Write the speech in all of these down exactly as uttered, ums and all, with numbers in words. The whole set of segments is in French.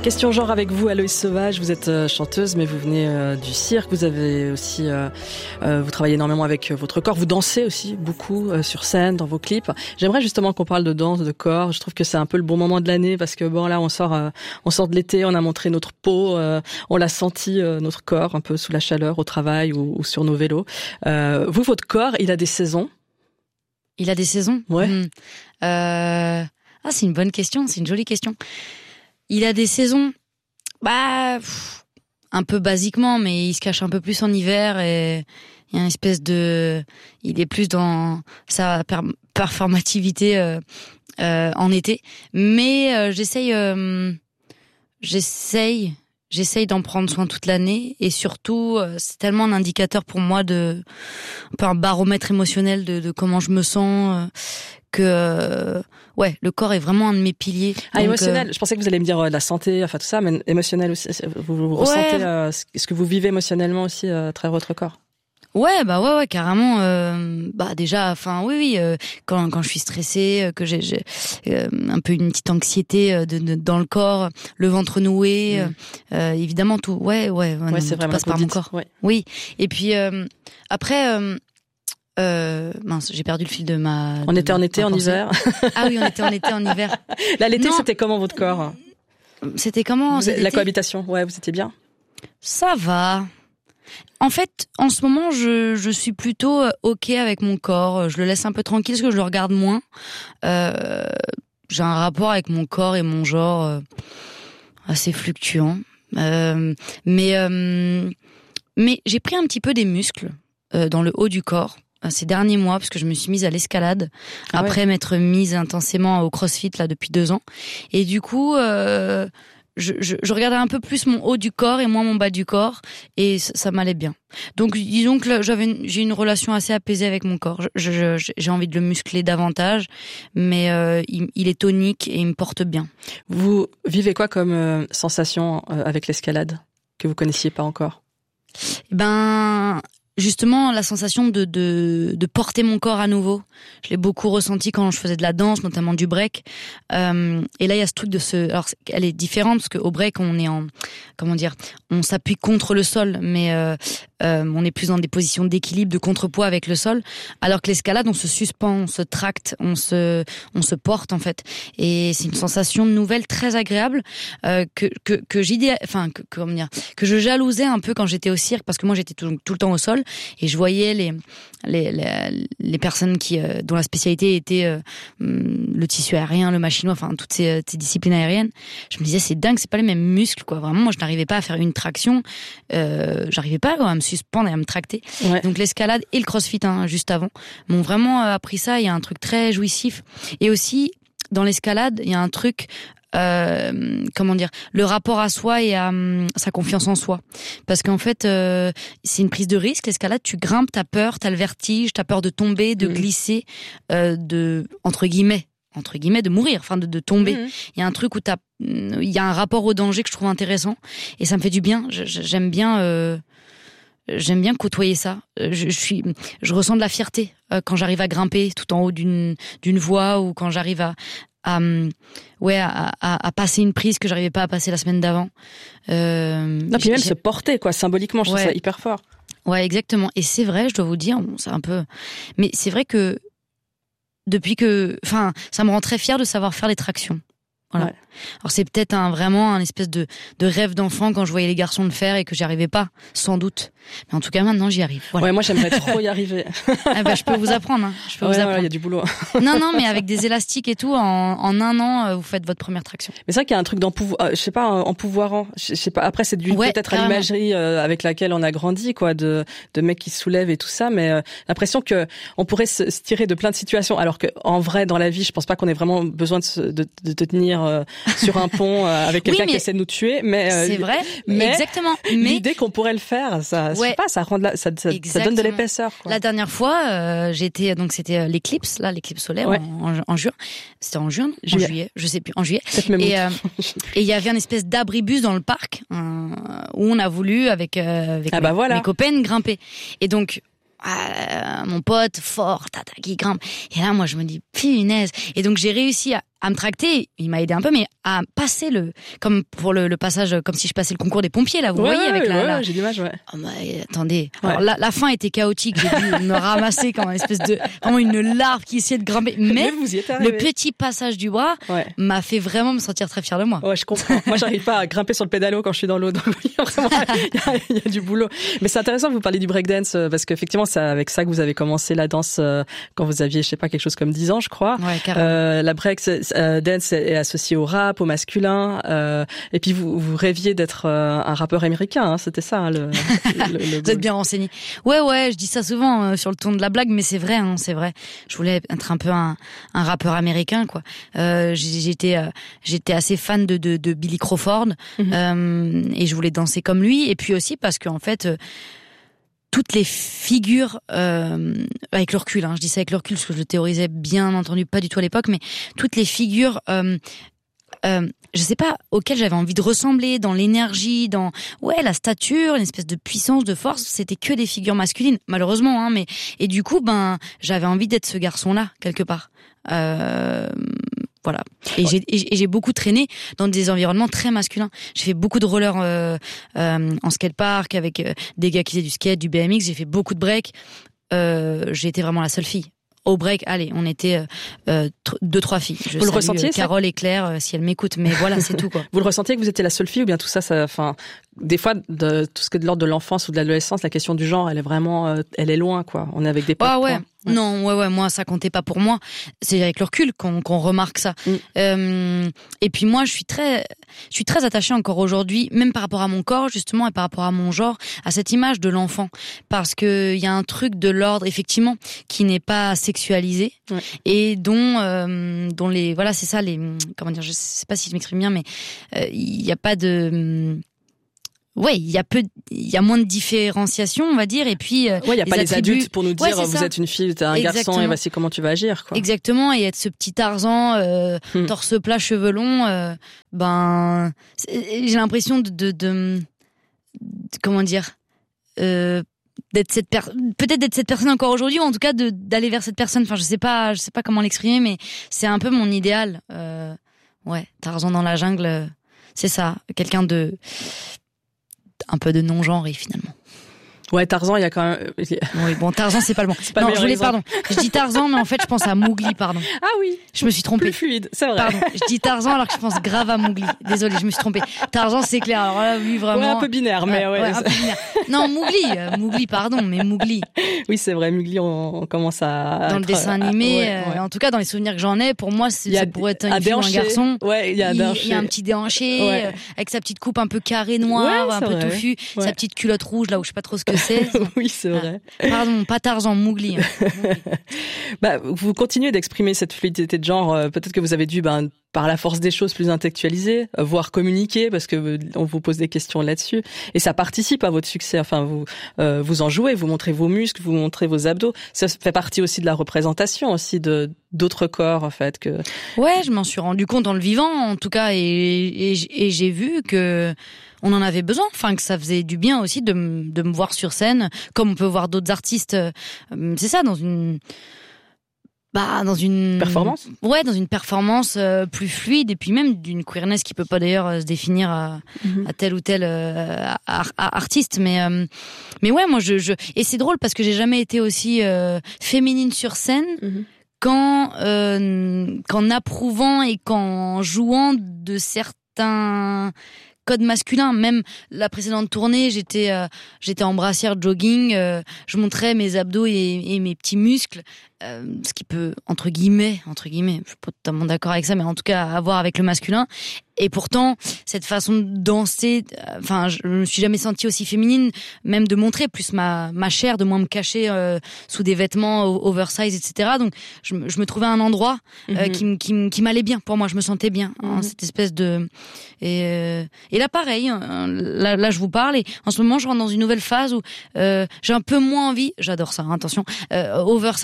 Question genre avec vous, Aloïs Sauvage. Vous êtes euh, chanteuse, mais vous venez euh, du cirque. Vous avez aussi, euh, euh, vous travaillez énormément avec euh, votre corps. Vous dansez aussi beaucoup euh, sur scène, dans vos clips. J'aimerais justement qu'on parle de danse, de corps. Je trouve que c'est un peu le bon moment de l'année parce que bon là, on sort, euh, on sort de l'été, on a montré notre peau, euh, on l'a senti euh, notre corps un peu sous la chaleur au travail ou, ou sur nos vélos. Euh, vous, votre corps, il a des saisons. Il a des saisons. Ouais. Mmh. Euh... Ah, c'est une bonne question. C'est une jolie question. Il a des saisons, bah, pff, un peu basiquement, mais il se cache un peu plus en hiver et il y a une espèce de, il est plus dans sa per- performativité euh, euh, en été. Mais euh, j'essaye, euh, j'essaye, j'essaye d'en prendre soin toute l'année et surtout, euh, c'est tellement un indicateur pour moi de, un peu un baromètre émotionnel de, de comment je me sens. Euh, que euh, ouais, le corps est vraiment un de mes piliers. Ah, donc, émotionnel. Euh... Je pensais que vous alliez me dire euh, la santé, enfin tout ça, mais émotionnel aussi. Vous, vous ouais. ressentez euh, ce que vous vivez émotionnellement aussi à travers votre corps. Ouais, bah ouais, ouais, carrément. Euh, bah déjà, enfin, oui, oui. Euh, quand quand je suis stressée, que j'ai, j'ai euh, un peu une petite anxiété euh, de, de, dans le corps, le ventre noué, mmh. euh, évidemment tout. Ouais, ouais. Ouais, non, c'est tout passe par mon corps. Ouais. Oui. Et puis euh, après. Euh, Euh, mince, j'ai perdu le fil de ma. On de était ma, en été, en pensée. hiver. Ah oui, on était en été, en hiver. Là, l'été, non. c'était comment votre corps? C'était comment? Vous, la cohabitation, ouais, vous étiez bien? Ça va. En fait, en ce moment, je, je suis plutôt ok avec mon corps. Je le laisse un peu tranquille parce que je le regarde moins. Euh, j'ai un rapport avec mon corps et mon genre euh, assez fluctuant. Euh, mais euh, mais j'ai pris un petit peu des muscles euh, dans le haut du corps ces derniers mois parce que je me suis mise à l'escalade ah après ouais. m'être mise intensément au crossfit là depuis deux ans. Et du coup. Euh, Je, je, je regardais un peu plus mon haut du corps et moins mon bas du corps et ça, ça m'allait bien. Donc disons que là, j'avais une, j'ai une relation assez apaisée avec mon corps. Je, je, j'ai envie de le muscler davantage, mais euh, il, il est tonique et il me porte bien. Vous vivez quoi comme euh, sensation euh, avec l'escalade que vous connaissiez pas encore? Ben justement la sensation de, de de porter mon corps à nouveau. Je l'ai beaucoup ressenti quand je faisais de la danse, notamment du break. Euh, et là, il y a ce truc de ce. Alors, elle est différente parce qu'au break, on est en comment dire, on s'appuie contre le sol, mais euh, euh, on est plus dans des positions d'équilibre, de contrepoids avec le sol. Alors que l'escalade, on se suspend, on se tracte, on se on se porte en fait. Et c'est une sensation nouvelle très agréable euh, que que que j'idée, enfin que comment dire, que je jalousais un peu quand j'étais au cirque parce que moi j'étais tout, tout le temps au sol. Et je voyais les les les, les personnes qui euh, dont la spécialité était euh, le tissu aérien, le machinois, enfin toutes ces, ces disciplines aériennes. Je me disais c'est dingue, c'est pas les mêmes muscles quoi. Vraiment, moi je n'arrivais pas à faire une traction, euh, j'arrivais pas quoi, à me suspendre et à me tracter. Ouais. Donc l'escalade et le crossfit hein, juste avant m'ont vraiment appris ça. Il y a un truc très jouissif. Et aussi dans l'escalade, il y a un truc. Euh, comment dire, le rapport à soi et à, à sa confiance en soi, parce qu'en fait euh, c'est une prise de risque. L'escalade, tu grimpes, t'as peur, t'as le vertige, t'as peur de tomber, de mmh. glisser, euh, de entre guillemets entre guillemets de mourir, enfin de, de tomber. Il mmh. y a un truc où t'as, il y a un rapport au danger que je trouve intéressant et ça me fait du bien. Je, j'aime bien euh, J'aime bien côtoyer ça. Je, je suis, je ressens de la fierté euh, quand j'arrive à grimper tout en haut d'une d'une voie ou quand j'arrive à à ouais à, à, à passer une prise que j'arrivais pas à passer la semaine d'avant. Euh, non, puis même se porter quoi, symboliquement, je ouais. trouve ça hyper fort. Ouais, exactement. Et c'est vrai, je dois vous dire, bon, c'est un peu, mais c'est vrai que depuis que, enfin, ça me rend très fière de savoir faire les tractions. Voilà. Ouais. Alors c'est peut-être un vraiment un espèce de de rêve d'enfant quand je voyais les garçons le faire et que j'y arrivais pas, sans doute. Mais en tout cas maintenant j'y arrive. Voilà. Ouais, moi j'aimerais trop y arriver. Ah bah, je peux vous apprendre. Hein. Je peux ouais, vous apprendre. Il ouais, y a du boulot. non non, mais avec des élastiques et tout, en, en un an vous faites votre première traction. Mais c'est vrai qu'il y a un truc d'empouvoir, euh, je sais pas, empouvoirant. Je sais pas. Après c'est dû ouais, peut-être carrément. à l'imagerie euh, avec laquelle on a grandi, quoi, de de mecs qui se soulèvent et tout ça. Mais euh, l'impression que on pourrait se, se tirer de plein de situations, alors que en vrai dans la vie, je pense pas qu'on ait vraiment besoin de se, de, de, de tenir euh, sur un pont euh, avec quelqu'un oui, qui essaie de nous tuer, mais euh, c'est vrai, mais exactement. Mais l'idée qu'on pourrait le faire, ça, ouais. je sais pas, ça rend de la, ça, ça, ça donne de l'épaisseur. Quoi. La dernière fois, euh, j'étais donc c'était l'éclipse, là, l'éclipse solaire ouais. en, en, en juin. C'était en juin, juillet. en juillet, je sais plus, en juillet. Même et euh, et il y avait une espèce d'abribus dans le parc euh, où on a voulu avec euh, avec ah mes, bah voilà. mes copains grimper. Et donc ah, mon pote fort, tata qui grimpe. Et là, moi, je me dis punaise. Et donc j'ai réussi à à me tracter, il m'a aidé un peu, mais à passer le, comme pour le, le passage, comme si je passais le concours des pompiers, là, vous ouais, voyez, ouais, avec ouais, la, ouais, la... j'ai l'image, ouais. Oh, bah, attendez. Ouais. Alors, la, la fin était chaotique, j'ai dû me ramasser comme une espèce de, vraiment une larve qui essayait de grimper. Mais, mais vous y êtes arrivé. Le petit passage du bras ouais. m'a fait vraiment me sentir très fière de moi. Ouais, je comprends. Moi, j'arrive pas à grimper sur le pédalo quand je suis dans l'eau, donc il y a vraiment, il y a, il y a du boulot. Mais c'est intéressant que vous parliez du breakdance, parce qu'effectivement, c'est avec ça que vous avez commencé la danse quand vous aviez, je sais pas, quelque chose comme dix ans, je crois. Ouais, carrément. Euh, la break euh, dance est associée au rap, au masculin, euh, et puis vous, vous rêviez d'être euh, un rappeur américain, hein, c'était ça, hein, le, le, le Vous êtes bien renseigné. Ouais, ouais, je dis ça souvent euh, sur le ton de la blague, mais c'est vrai, hein, c'est vrai. Je voulais être un peu un, un rappeur américain, quoi. Euh, j'étais, euh, j'étais assez fan de, de, de Billy Crawford, mm-hmm. euh, et je voulais danser comme lui, et puis aussi parce qu'en fait, euh, toutes les figures, euh, avec le recul, hein, je dis ça avec le recul parce que je le théorisais bien entendu pas du tout à l'époque, mais toutes les figures, euh, euh, je sais pas, auxquelles j'avais envie de ressembler, dans l'énergie, dans ouais la stature, une espèce de puissance, de force, c'était que des figures masculines, malheureusement, hein, mais et du coup, ben j'avais envie d'être ce garçon-là quelque part. Euh, Voilà. Et j'ai, et j'ai beaucoup traîné dans des environnements très masculins. J'ai fait beaucoup de roller euh, euh, en skatepark avec euh, des gars qui faisaient du skate, du B M X. J'ai fait beaucoup de break. Euh, j'ai été vraiment la seule fille. Au break, allez, on était euh, deux, trois filles. Je vous le salue, ressentiez, euh, Carole et Claire, euh, si elles m'écoutent. Mais voilà, c'est tout, quoi. Vous le ressentiez que vous étiez la seule fille ou bien tout ça, ça, enfin, des fois, de tout ce qui est de l'ordre de l'enfance ou de l'adolescence, la question du genre, elle est vraiment, euh, elle est loin, quoi. On est avec des potes. Ah ouais. Ouais. Non, ouais, ouais, moi, ça comptait pas pour moi. C'est avec le recul qu'on, qu'on remarque ça. Mm. Euh, et puis moi, je suis très, je suis très attachée encore aujourd'hui, même par rapport à mon corps, justement, et par rapport à mon genre, à cette image de l'enfant. Parce que il y a un truc de l'ordre, effectivement, qui n'est pas sexualisé. Ouais. Et dont, euh, dont les, voilà, c'est ça, les, comment dire, je sais pas si je m'exprime bien, mais il euh, y a pas de, ouais, il y a peu, il y a moins de différenciation, on va dire, et puis euh, ouais, il y a pas les attributs... adultes pour nous dire ouais, vous ça. êtes une fille, t'es un Exactement. garçon et voici comment tu vas agir, quoi. Exactement, et être ce petit Tarzan, euh, hmm. torse plat, cheveux longs, euh, ben, j'ai l'impression de, de, de, de comment dire, euh, d'être cette per... peut-être d'être cette personne encore aujourd'hui, ou en tout cas de d'aller vers cette personne. Enfin, je sais pas, je sais pas comment l'exprimer, mais c'est un peu mon idéal. Euh, ouais, Tarzan dans la jungle, c'est ça, quelqu'un de un peu de non-genré finalement. Ouais, Tarzan, il y a quand même... Oui, bon, Tarzan, c'est pas le bon. C'est pas non, le je voulais, exemple. pardon. Je dis Tarzan, mais en fait, je pense à Mowgli, pardon. Ah oui. Je me suis trompée. Plus fluide, c'est vrai. Pardon. Je dis Tarzan alors que je pense grave à Mowgli. Désolée, je me suis trompée. Tarzan, c'est clair. Alors là, lui, vraiment. Ouais, un peu binaire, mais ouais. ouais un peu binaire. Non, Mowgli. Euh, Mowgli, pardon, mais Mowgli. Oui, c'est vrai. Mowgli, on, on commence à... Dans être... le dessin animé, ouais, ouais. Euh, en tout cas, dans les souvenirs que j'en ai, pour moi, c'est, ça pourrait être une un fille ou un garçon. Ouais, il y a un déhanché. Il y a un petit déhanché, ouais. euh, avec sa petite coupe un peu carrée noire, ouais, un peu vrai. touffue, ouais. sa petite culotte rouge, là où je sais pas trop ce que c'est. Oui, c'est vrai. Ah. Pardon, pas Tarzan, Mowgli. Hein. Mowgli. Bah, vous continuez d'exprimer cette fluidité de genre. Euh, peut-être que vous avez dû, ben, par la force des choses, plus intellectualiser, euh, voire communiquer, parce que euh, on vous pose des questions là-dessus. Et ça participe à votre succès. Enfin, vous euh, vous en jouez, vous montrez vos muscles, vous montrez vos abdos. Ça fait partie aussi de la représentation aussi de d'autres corps, en fait. Que ouais, je m'en suis rendu compte en le vivant, en tout cas, et, et, et j'ai vu que on en avait besoin, enfin que ça faisait du bien aussi de, m- de me voir sur scène, comme on peut voir d'autres artistes. Euh, c'est ça, dans une, bah dans une performance. Ouais, dans une performance euh, plus fluide et puis même d'une queerness qui peut pas d'ailleurs euh, se définir à, mm-hmm. à tel ou tel euh, ar- artiste, mais euh, mais ouais, moi je, je et c'est drôle parce que j'ai jamais été aussi euh, féminine sur scène. Mm-hmm. Qu'en, euh, qu'en approuvant et qu'en jouant de certains codes masculins. Même la précédente tournée, j'étais euh, j'étais en brassière jogging, euh, je montrais mes abdos et, et mes petits muscles, euh, ce qui peut entre guillemets entre guillemets, je suis pas totalement d'accord avec ça, mais en tout cas avoir avec le masculin. Et pourtant, cette façon de danser, enfin, euh, je me suis jamais sentie aussi féminine, même de montrer plus ma ma chair, de moins me cacher euh, sous des vêtements oversize, et cetera. Donc, je, je me trouvais un endroit euh, mm-hmm. qui qui qui m'allait bien. Pour moi, je me sentais bien, mm-hmm. hein, cette espèce de et euh, et là pareil, hein, là là je vous parle et en ce moment je rentre dans une nouvelle phase où euh, j'ai un peu moins envie. J'adore ça, hein, attention, euh, oversize, oversize.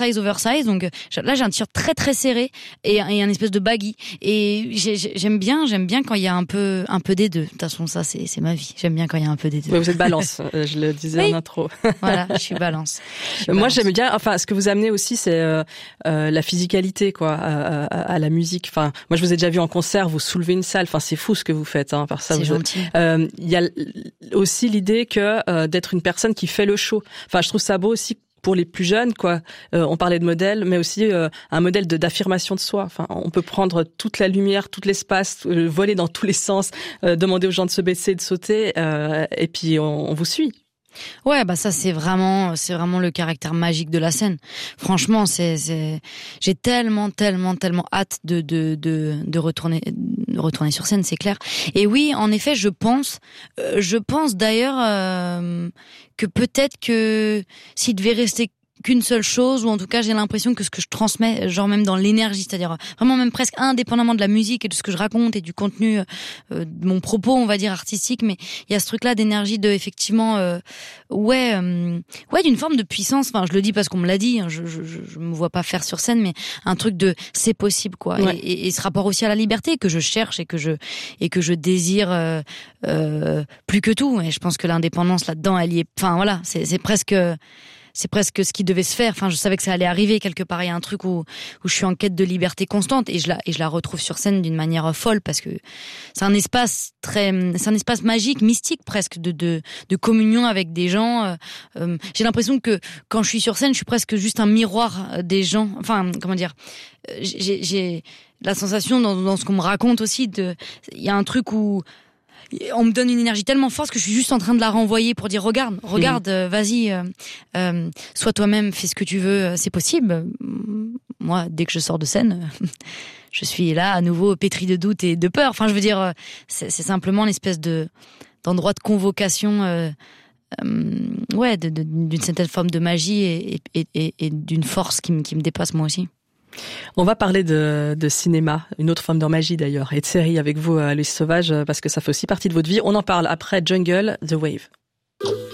oversize, donc là j'ai un t-shirt très très serré et, et un espèce de baggy. Et j'ai, j'aime bien, j'aime bien quand il y a un peu, un peu des deux. De toute façon, ça c'est, c'est ma vie. J'aime bien quand il y a un peu des deux. Ouais, vous êtes balance, je le disais oui. en intro. Voilà, je suis balance. Je suis Moi, balance. j'aime bien. Enfin, ce que vous amenez aussi, c'est euh, euh, la physicalité, quoi, à, à, à la musique. Enfin, moi, je vous ai déjà vu en concert, vous soulevez une salle. Enfin, c'est fou ce que vous faites. Hein, par ça, c'est vous gentil. Il euh, y a aussi l'idée que euh, d'être une personne qui fait le show. Enfin, je trouve ça beau aussi pour les plus jeunes, quoi. Euh, on parlait de modèle, mais aussi euh, un modèle de, d'affirmation de soi. Enfin, on peut prendre toute la lumière, tout l'espace, euh, voler dans tous les sens, euh, demander aux gens de se baisser, de sauter, euh, et puis on, on vous suit. Ouais, bah ça c'est vraiment, c'est vraiment le caractère magique de la scène. Franchement, c'est, c'est, j'ai tellement, tellement, tellement hâte de de de de retourner, de retourner sur scène, c'est clair. Et oui, en effet, je pense, euh, je pense d'ailleurs euh, que peut-être que s'il devait rester qu'une seule chose, ou en tout cas j'ai l'impression que ce que je transmets, genre même dans l'énergie, c'est-à-dire vraiment même presque indépendamment de la musique et de ce que je raconte et du contenu euh, de mon propos, on va dire artistique, mais il y a ce truc-là d'énergie, de effectivement, euh, ouais, euh, ouais, d'une forme de puissance. Enfin, je le dis parce qu'on me l'a dit, hein, je, je, je, je me vois pas faire sur scène, mais un truc de c'est possible, quoi. Ouais. Et, et, et ce rapport aussi à la liberté que je cherche et que je et que je désire euh, euh, plus que tout. Et je pense que l'indépendance là-dedans, elle y est. Enfin voilà, c'est, c'est presque. C'est presque ce qui devait se faire. Enfin, je savais que ça allait arriver quelque part. Il y a un truc où où je suis en quête de liberté constante et je la et je la retrouve sur scène d'une manière folle parce que c'est un espace très, c'est un espace magique, mystique presque de de de communion avec des gens. Euh, euh, j'ai l'impression que quand je suis sur scène, je suis presque juste un miroir des gens. Enfin, comment dire, j'ai j'ai la sensation dans dans ce qu'on me raconte aussi de, il y a un truc où on me donne une énergie tellement forte que je suis juste en train de la renvoyer pour dire regarde, regarde, euh, vas-y, euh, euh, sois toi-même, fais ce que tu veux, euh, c'est possible. Moi, dès que je sors de scène, euh, je suis là à nouveau pétri de doute et de peur. Enfin, je veux dire, euh, c'est, c'est simplement l'espèce de d'endroit de convocation, euh, euh, ouais, de, de, d'une certaine forme de magie et, et, et, et d'une force qui me, qui me dépasse moi aussi. On va parler de, de cinéma, une autre forme de magie d'ailleurs, et de série avec vous, Aloïs Sauvage, parce que ça fait aussi partie de votre vie. On en parle après Jungle, The Wave.